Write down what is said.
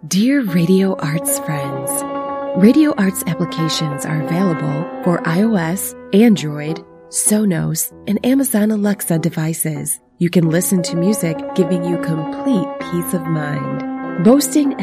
Dear Radio Arts friends, Radio Arts applications are available for iOS, Android, Sonos, and Amazon Alexa devices. You can listen to music giving you complete peace of mind. Boasting